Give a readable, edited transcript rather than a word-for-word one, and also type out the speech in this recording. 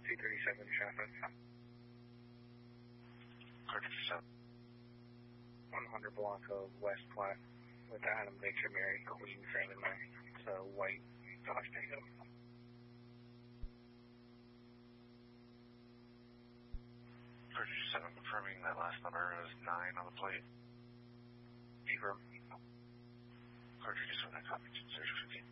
237 traffic. Cartridge 7. 100 Blanco, West Platte, with Adam Nature Mary Queen frame in there. It's a white Dodge Tango. Cartridge 7, confirming that last number is 9 on the plate. Confirm. Cartridge 7, copy, 015.